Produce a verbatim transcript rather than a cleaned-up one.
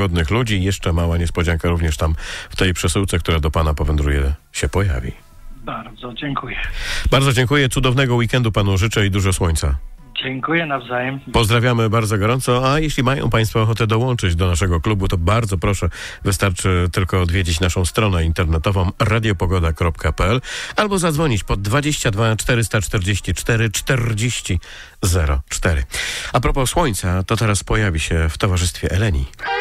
godnych ludzi. Jeszcze mała niespodzianka również tam w tej przesyłce, która do pana powędruje, się pojawi. Bardzo dziękuję. Bardzo dziękuję. Cudownego weekendu panu życzę i dużo słońca. Dziękuję nawzajem. Pozdrawiamy bardzo gorąco, a jeśli mają państwo ochotę dołączyć do naszego klubu, to bardzo proszę, wystarczy tylko odwiedzić naszą stronę internetową radiopogoda kropka p l albo zadzwonić pod dwadzieścia dwa czterysta czterdzieści cztery czterdzieści zero cztery. A propos słońca, to teraz pojawi się w towarzystwie Eleni.